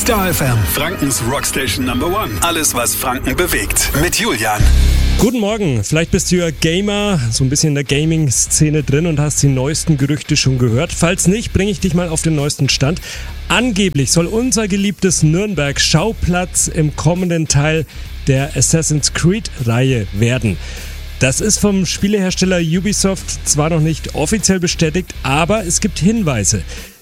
Star FM, Frankens Rockstation Number One. Alles, was Franken bewegt. Mit Julian. Guten Morgen, vielleicht bist du ja Gamer, so ein bisschen in der Gaming-Szene drin und hast die neuesten Gerüchte schon gehört. Falls nicht, bringe ich dich mal auf den neuesten Stand. Angeblich soll unser geliebtes Nürnberg Schauplatz im kommenden Teil der Assassin's Creed-Reihe werden. Das ist vom Spielehersteller Ubisoft zwar noch nicht offiziell bestätigt, aber es gibt Hinweise.